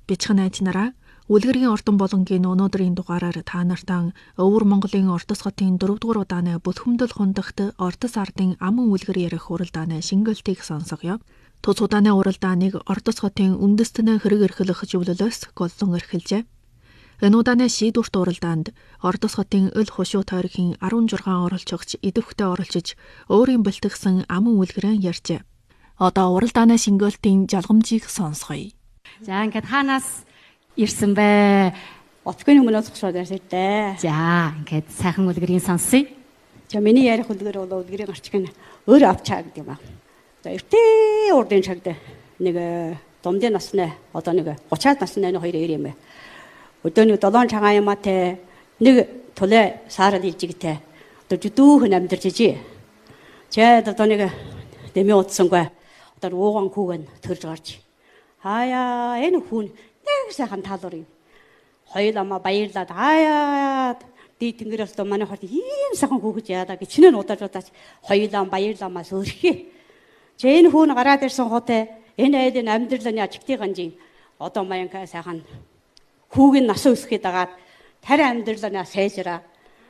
бичхэн найз нараа үлгэрийн ордон болонгийн өнөөдрийн дугаараар та нартай Өвөр Монголын Ордос хотын 4-р удааны Бүлхэмдэл хундагт Ордос ардын аман үлгэр ярих уралдааны шингэлтийг сонсгоё. Тус удааны уралдааныг Ордос хотын үндэстэн хэрэг эрхлэх зөвлөлөөс голлон эрхэлжээ. Энэ удааны шийдвэрт уралдаанд Ордос хотын өл хушуу тойргийн 16 оролцогч идэвхтэй оролцож өөрийн бэлтгэсэн аман үлгэрэн ярьжээ. Одоо уралдааны шингэлтийн жалгамжийг сонсгоё. За ингээд хаанаас ирсэн бэ? Оцгоны өмнөөс хошоод ярьсантай. За ингээд сайхан үлгэрийн сонсъё. За миний ярих үлгэр бол үлгэрийн гарчиг нь өөр авчаа гэдэг юм аа. За эртээ урдын цагт нэг домдын насны одоо нэг 30-аад насны хоёр ир юм бэ. Өдөөний 7 цагаан ямаатай нэг тулай саарал илжигтэй. Одоо жүдүүхэн амьдарч ижи. За одоо нэг дэмий утсангүй. Одоо ууган хүүгэн төрж гарч. Хаяа энэ хүн нэг сайхан таалур юм. Хоёулаа баярлаад хаяа ди тэнгэрээс до манай хорт ийм сайхан хүүгэж яадаа гэж чинээ удаж удаач хоёулаа баярлаамаас өрхөө. Жэн хүн гараад ирсэн хотой энэ айдын амьдралын ажигтын ганжийн одоо маянка сайхан хүүгийн нас өсөхэд дагаад тарин амьдралаа сайжраа.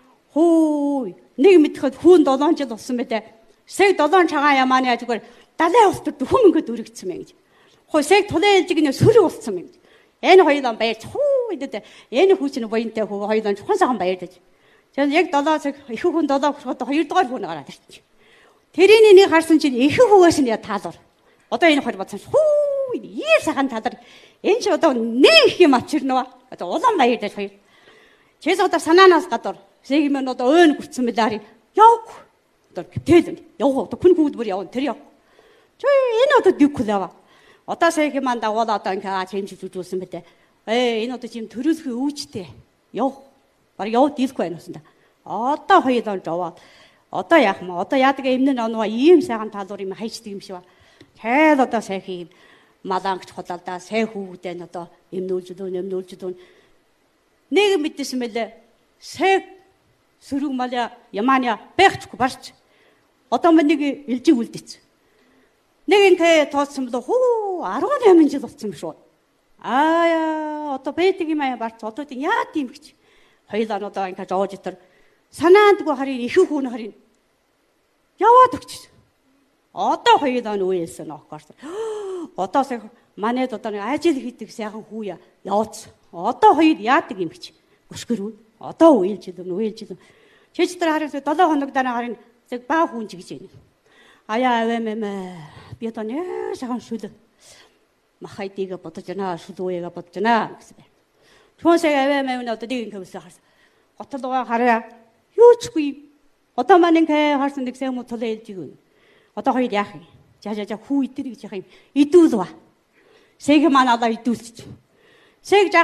Хүү нэг мэдхэд хүн 7 жил болсон мэдээ. Сэг 7 цагаан ямааны ажгаар далай устд хүмүүнгэд өргөцсөн мэн гэж. Хөө сэг тулай илжиг нь сөрөг болсон мэн гэж. Энэ хоёулаа баярч хүү идэд энэ хүүч нь буянтай хүү хоёулаа чухал сайхан баярлаж. Тэгээд яг 7 цаг их хүн 7 хүрхөд 2 дугаар хүн гараад ирчих. Тэрийн энийг харсан чинь их хүүгээс нь таалуур. Одоо энэ хоёр бодсон хүү ийм сайхан таалар. Энэ ч одоо нэг их юм авчирнаа. Одоо улаан баярлаж хоёр. Чээс одоо санаанаас гадуур сегмэн одоо өөн гүрцэн мэлари яв. Одоо тэл яв одоо хүн хүүгд бүр яв тэр яв. Энэ одоо дикулава. Одоо сая юм дагуул одоо ингээ чимж жүжүүлсэн бэтэ. Энэ одоо чим төрөлхөө өвчтэй. Яв. Баг яв диско байнасан да. Одоо хоёулаа жаваад. Одоо яах юм? Одоо яадаг эмнэ оноо ийм сайхан таалуур юм хайчдаг юм шиг ба. Тайл одоо сайхан юм малангч холалдаа сай хүүгдэн одоо эмнүүлждүүн. Нэг мэдсэн мэлээ. Сай сөрөг маля яманя бэгчгүй барч. Одоо нэг илжиг үлдээц. Нэг ингээ тооцсон бол хөө 18 жил болсон юм шүү. Одоо бэдэг юм аа барц одоо яа тийм гэж. Хоёулаа одоо ингээ жоож итэр санаандгүй харин их хүн харин яваад өгч. Одоо хоёулаа нүүэлсэн окорс. Одоо сая манайд одоо нэг ажил хийдэг сайхан хүүя явц. Одоо хоёр яадаг юм гэж. Өшгөрөө. Одоо үеэлж. Чич тэр харин 7 хоног дараа харин зэрэг баа хүн жигж байна. Аяа авэмэ. Би одоо нэ сайхан шүл. Махайдыг бодож байна, шүлүүгээ бодож байна гэсэн бэ. Түүнсээ авэмэ одоо нэг юм хэлсэн харсан. Готлогоо хараа. Юучгүй. Одоо маань ингээ харсан нэг сайн муу тулаа илжиг өгнө. Одоо хоёр яах юм? За хүү идэр гэж яах юм? Идүүл ба. Сэг маань одоо идүүлчих. Сэг